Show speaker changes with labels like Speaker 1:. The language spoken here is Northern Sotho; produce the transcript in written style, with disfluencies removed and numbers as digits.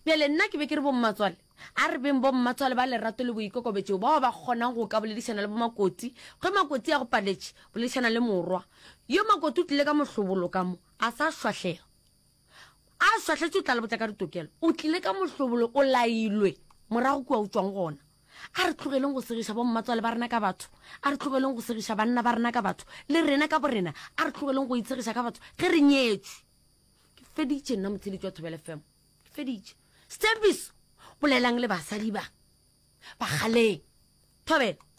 Speaker 1: bjale nna ke be ke re bommatswale a re beng bommatswale ba lerato le boikokobetšo bao ba kgonang go ka boledišana le bomakoti ge makoti ya go paletše boledišana le morwa yo makoti o tlile ka mohlobolo ka mo a sa šwatlhega a šwatlhetše o tla le botla ka ditokelo o tlile ka mohlobolo o lailwe morago kua o tswang gona a re tlogeleng go segiša bommatswale ba rena ka batho a re tlogeleng go segiša banna ba rena ka batho le rena ka borena a re tlogeleng go itsegiša ka batho ge re nyetswe ke feditše nna motsheditši wa Thobela FM ke feditše Stembiso bolelang le basadi ba galeng Thobela